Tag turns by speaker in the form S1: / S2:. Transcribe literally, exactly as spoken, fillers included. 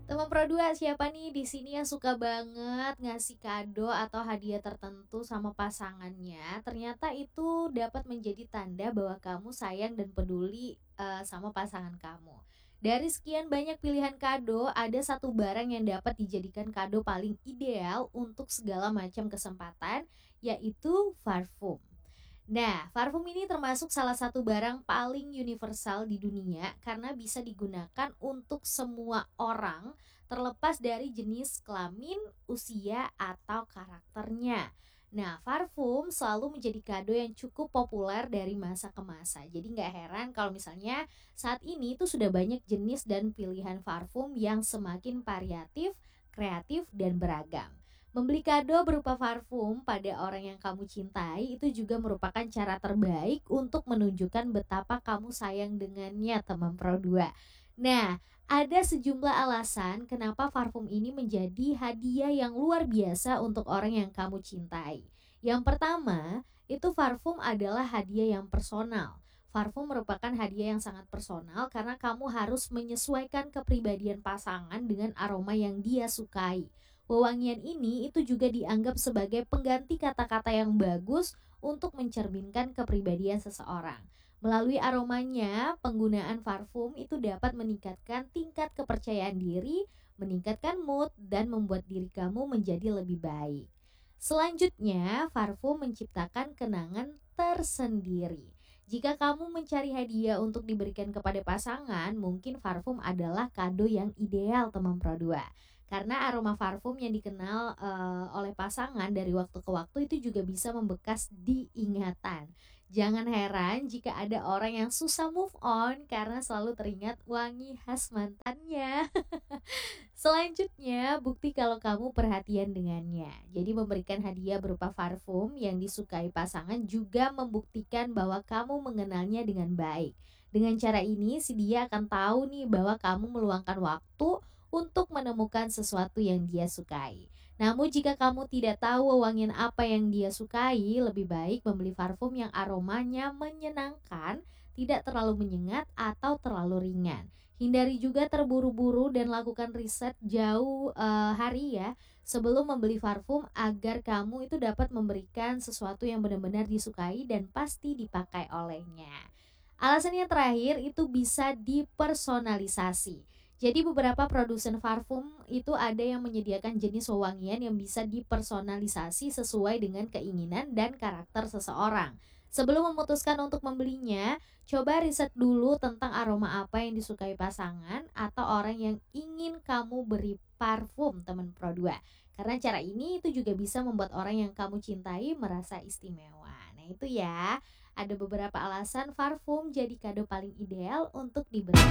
S1: Teman Pro dua, siapa nih di sini yang suka banget ngasih kado atau hadiah tertentu sama pasangannya? Ternyata itu dapat menjadi tanda bahwa kamu sayang dan peduli eh, sama pasangan kamu. Dari sekian banyak pilihan kado, ada satu barang yang dapat dijadikan kado paling ideal untuk segala macam kesempatan, yaitu parfum. Nah, parfum ini termasuk salah satu barang paling universal di dunia karena bisa digunakan untuk semua orang terlepas dari jenis kelamin, usia, atau karakternya. Nah, parfum selalu menjadi kado yang cukup populer dari masa ke masa. Jadi nggak heran kalau misalnya saat ini tuh sudah banyak jenis dan pilihan parfum yang semakin variatif, kreatif, dan beragam. Membeli kado berupa parfum pada orang yang kamu cintai itu juga merupakan cara terbaik untuk menunjukkan betapa kamu sayang dengannya, teman Pro dua. Nah, ada sejumlah alasan kenapa parfum ini menjadi hadiah yang luar biasa untuk orang yang kamu cintai. Yang pertama, itu parfum adalah hadiah yang personal. Parfum merupakan hadiah yang sangat personal karena kamu harus menyesuaikan kepribadian pasangan dengan aroma yang dia sukai. Wewangian ini itu juga dianggap sebagai pengganti kata-kata yang bagus untuk mencerminkan kepribadian seseorang. Melalui aromanya, penggunaan parfum itu dapat meningkatkan tingkat kepercayaan diri, meningkatkan mood, dan membuat diri kamu menjadi lebih baik. Selanjutnya, parfum menciptakan kenangan tersendiri. Jika kamu mencari hadiah untuk diberikan kepada pasangan, mungkin parfum adalah kado yang ideal, teman Pro dua. Karena aroma parfum yang dikenal eh, oleh pasangan dari waktu ke waktu itu juga bisa membekas di ingatan. Jangan heran jika ada orang yang susah move on karena selalu teringat wangi khas mantannya. Selanjutnya, bukti kalau kamu perhatian dengannya. Jadi memberikan hadiah berupa parfum yang disukai pasangan juga membuktikan bahwa kamu mengenalnya dengan baik. Dengan cara ini, si dia akan tahu nih bahwa kamu meluangkan waktu untuk menemukan sesuatu yang dia sukai. Namun jika kamu tidak tahu wewangian apa yang dia sukai, lebih baik membeli parfum yang aromanya menyenangkan, tidak terlalu menyengat atau terlalu ringan. Hindari juga terburu-buru dan lakukan riset jauh eh, hari ya sebelum membeli parfum agar kamu itu dapat memberikan sesuatu yang benar-benar disukai dan pasti dipakai olehnya. Alasan yang terakhir itu bisa dipersonalisasi. Jadi beberapa produsen parfum itu ada yang menyediakan jenis wewangian yang bisa dipersonalisasi sesuai dengan keinginan dan karakter seseorang. Sebelum memutuskan untuk membelinya, coba riset dulu tentang aroma apa yang disukai pasangan atau orang yang ingin kamu beri parfum, teman Pro dua. Karena cara ini itu juga bisa membuat orang yang kamu cintai merasa istimewa. Nah itu ya, ada beberapa alasan parfum jadi kado paling ideal untuk diberi.